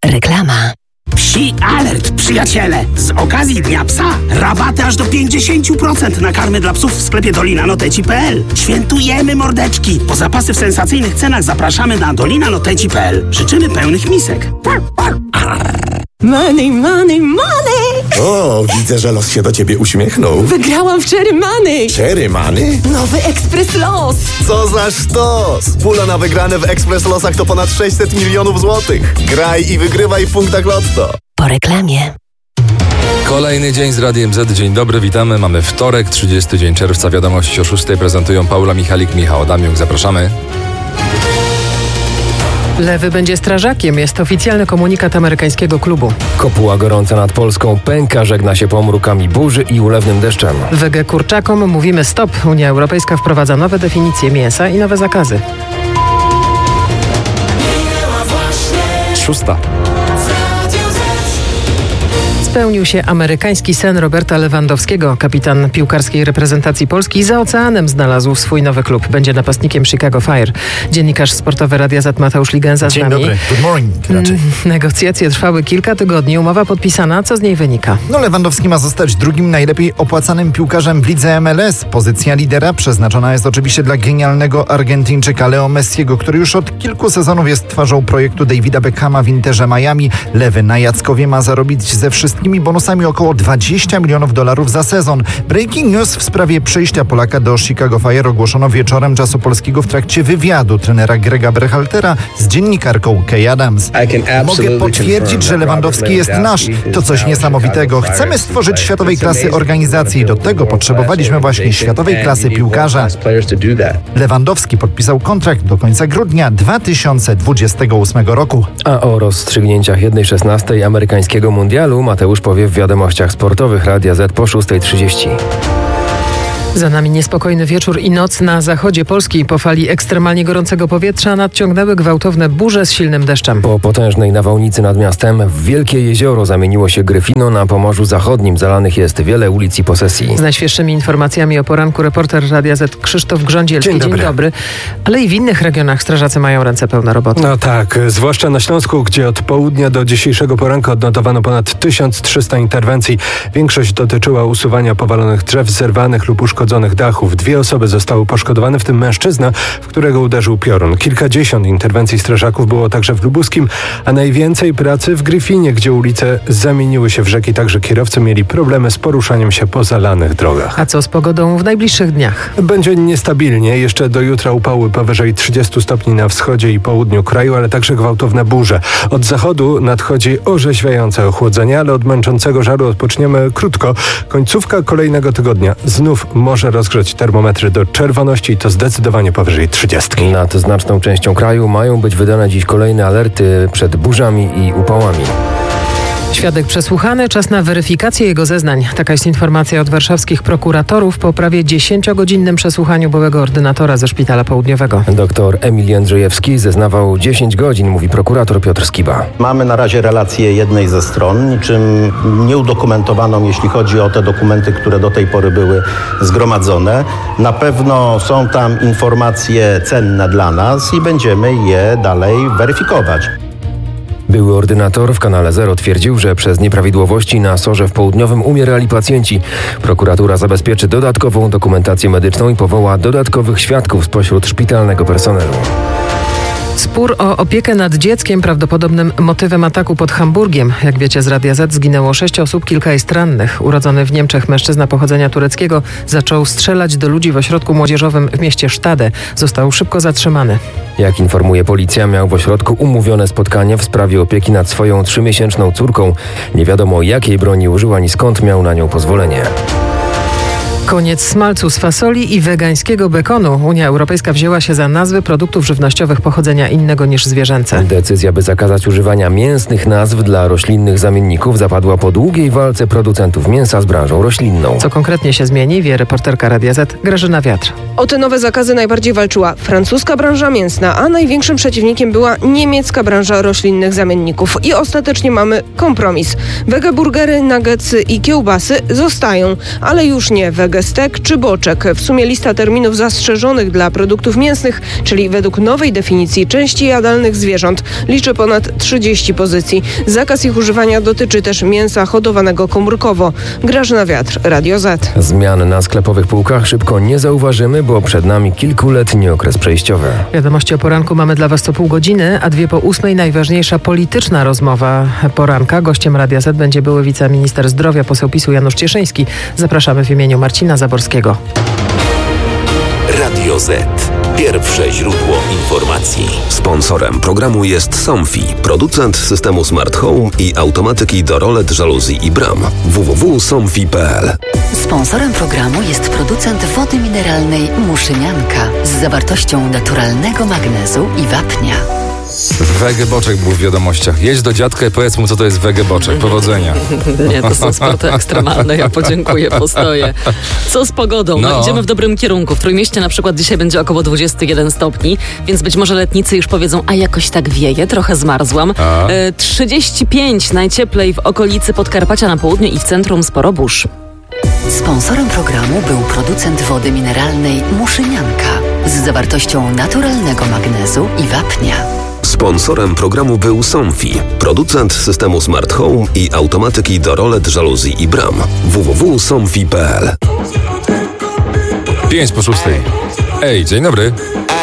Reklama. Psi alert, przyjaciele! Z okazji Dnia Psa rabaty aż do 50% na karmy dla psów w sklepie dolinanoteci.pl. Świętujemy, mordeczki! Po zapasy w sensacyjnych cenach zapraszamy na dolinanoteci.pl. Życzymy pełnych misek. Money, money, money! O, widzę, że los się do ciebie uśmiechnął. Wygrałam w Cherry Money! Cherry Money? Nowy Ekspres Los! Co za sztos! Pula na wygrane w Ekspres Losach to ponad 600 milionów złotych. Graj i wygrywaj w punktach Lotto. Po reklamie. Kolejny dzień z Radiem Z. Dzień dobry, witamy. Mamy wtorek, 30 dzień czerwca. Wiadomości o 6 prezentują Paula Michalik, Michał Adamiuk. Zapraszamy. Lewy będzie strażakiem, jest oficjalny komunikat amerykańskiego klubu. Kopuła gorąca nad Polską pęka, żegna się pomrukami burzy i ulewnym deszczem. Wege kurczakom mówimy stop. Unia Europejska wprowadza nowe definicje mięsa i nowe zakazy. 6. Spełnił się amerykański sen Roberta Lewandowskiego. Kapitan piłkarskiej reprezentacji Polski za oceanem znalazł swój nowy klub. Będzie napastnikiem Chicago Fire. Dziennikarz sportowy Radia Z Mateusz Ligenza z nami. Dzień dobry, good morning raczej. Negocjacje trwały kilka tygodni, umowa podpisana. Co z niej wynika? Lewandowski ma zostać drugim najlepiej opłacanym piłkarzem w lidze MLS. Pozycja lidera przeznaczona jest oczywiście dla genialnego Argentyńczyka Leo Messiego, który już od kilku sezonów jest twarzą projektu Davida Beckhama w Interze Miami. Lewy na Jackowie ma zarobić ze wszystkimi bonusami około $20 milionów za sezon. Breaking news w sprawie przejścia Polaka do Chicago Fire ogłoszono wieczorem czasu polskiego w trakcie wywiadu trenera Grega Berhaltera z dziennikarką Kay Adams. Mogę potwierdzić, że Lewandowski jest nasz. To coś niesamowitego. Chcemy stworzyć światowej klasy organizację i do tego potrzebowaliśmy właśnie światowej klasy piłkarza. Lewandowski podpisał kontrakt do końca grudnia 2028 roku. A o rozstrzygnięciach 1/16 amerykańskiego mundialu Mateusz powie w wiadomościach sportowych Radia Z po 6:30. Za nami niespokojny wieczór i noc na zachodzie Polski. Po fali ekstremalnie gorącego powietrza nadciągnęły gwałtowne burze z silnym deszczem. Po potężnej nawałnicy nad miastem w Wielkie Jezioro zamieniło się Gryfino. Na Pomorzu Zachodnim zalanych jest wiele ulic i posesji. Z najświeższymi informacjami o poranku reporter Radia Z Krzysztof Grządzielski. Dzień dobry. Ale i w innych regionach strażacy mają ręce pełne roboty. No tak, zwłaszcza na Śląsku, gdzie od południa do dzisiejszego poranka odnotowano ponad 1300 interwencji. Większość dotyczyła usuwania powalonych drzew, zerwanych lub uszkodzonych dachów. 2 osoby zostały poszkodowane, w tym mężczyzna, w którego uderzył piorun. Kilkadziesiąt interwencji strażaków było także w Lubuskim, a najwięcej pracy w Gryfinie, gdzie ulice zamieniły się w rzeki. Także kierowcy mieli problemy z poruszaniem się po zalanych drogach. A co z pogodą w najbliższych dniach? Będzie niestabilnie. Jeszcze do jutra upały powyżej 30 stopni na wschodzie i południu kraju, ale także gwałtowne burze. Od zachodu nadchodzi orzeźwiające ochłodzenie, ale od męczącego żaru odpoczniemy krótko. Końcówka kolejnego tygodnia znów może rozgrzać termometry do czerwoności i to zdecydowanie powyżej 30. Nad znaczną częścią kraju mają być wydane dziś kolejne alerty przed burzami i upałami. Świadek przesłuchany, czas na weryfikację jego zeznań. Taka jest informacja od warszawskich prokuratorów po prawie 10-godzinnym przesłuchaniu byłego ordynatora ze Szpitala Południowego. Doktor Emil Jędrzejewski zeznawał 10 godzin, mówi prokurator Piotr Skiba. Mamy na razie relację jednej ze stron, niczym nieudokumentowaną, jeśli chodzi o te dokumenty, które do tej pory były zgromadzone. Na pewno są tam informacje cenne dla nas i będziemy je dalej weryfikować. Były ordynator w Kanale Zero twierdził, że przez nieprawidłowości na SOR-ze w Południowym umierali pacjenci. Prokuratura zabezpieczy dodatkową dokumentację medyczną i powoła dodatkowych świadków spośród szpitalnego personelu. Spór o opiekę nad dzieckiem prawdopodobnym motywem ataku pod Hamburgiem. Jak wiecie z Radia Z zginęło 6 osób, kilka jest rannych. Urodzony w Niemczech mężczyzna pochodzenia tureckiego zaczął strzelać do ludzi w ośrodku młodzieżowym w mieście Stade. Został szybko zatrzymany. Jak informuje policja, miał w ośrodku umówione spotkanie w sprawie opieki nad swoją 3-miesięczną córką. Nie wiadomo jakiej broni użył ani skąd miał na nią pozwolenie. Koniec smalcu z fasoli i wegańskiego bekonu. Unia Europejska wzięła się za nazwy produktów żywnościowych pochodzenia innego niż zwierzęce. Decyzja, by zakazać używania mięsnych nazw dla roślinnych zamienników, zapadła po długiej walce producentów mięsa z branżą roślinną. Co konkretnie się zmieni, wie reporterka Radia Z Grażyna Wiatr. O te nowe zakazy najbardziej walczyła francuska branża mięsna, a największym przeciwnikiem była niemiecka branża roślinnych zamienników. I ostatecznie mamy kompromis. Wegeburgery, nuggetsy i kiełbasy zostają, ale już nie wege gestek czy boczek. W sumie lista terminów zastrzeżonych dla produktów mięsnych, czyli według nowej definicji części jadalnych zwierząt, liczy ponad 30 pozycji. Zakaz ich używania dotyczy też mięsa hodowanego komórkowo. Grażyna Wiatr, Radio Z. Zmian na sklepowych półkach szybko nie zauważymy, bo przed nami kilkuletni okres przejściowy. Wiadomości o poranku mamy dla Was co pół godziny, a 7:02 najważniejsza polityczna rozmowa poranka. Gościem Radia Z będzie były wiceminister zdrowia, poseł PiS-u Janusz Cieszyński. Zapraszamy w imieniu Marcina Zaborskiego. Radio Z. Pierwsze źródło informacji. Sponsorem programu jest Somfy, producent systemu Smart Home i automatyki do rolet, żaluzji i bram. www.somfy.pl. Sponsorem programu jest producent wody mineralnej Muszynianka z zawartością naturalnego magnezu i wapnia. Wegeboczek był w wiadomościach. Jedź do dziadka i powiedz mu, co to jest wegeboczek. Powodzenia. Nie, to są sporty ekstremalne. Ja podziękuję, postoję. Co z pogodą? No, idziemy w dobrym kierunku. W Trójmieście na przykład dzisiaj będzie około 21 stopni, więc być może letnicy już powiedzą, a jakoś tak wieje, trochę zmarzłam. 35 najcieplej w okolicy Podkarpacia na południu i w centrum sporo burz. Sponsorem programu był producent wody mineralnej Muszynianka z zawartością naturalnego magnezu i wapnia. Sponsorem programu był Somfy, producent systemu Smart Home i automatyki do rolet, żaluzji i bram. www.somfy.pl. 5:06. Ej, dzień dobry.